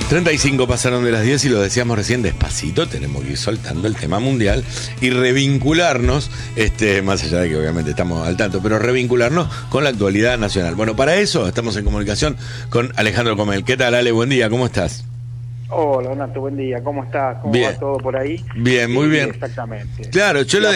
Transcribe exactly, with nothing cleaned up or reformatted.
treinta y cinco pasaron de las diez y lo decíamos recién, despacito tenemos que ir soltando el tema mundial y revincularnos, este, más allá de que obviamente estamos al tanto, pero revincularnos con la actualidad nacional. Bueno, para eso estamos en comunicación con Alejandro Comel. ¿Qué tal, Ale? Buen día, ¿cómo estás? Hola, Donato, buen día. ¿Cómo estás? ¿Cómo bien. va todo por ahí? Bien, muy sí, bien. Exactamente. Claro, yo lo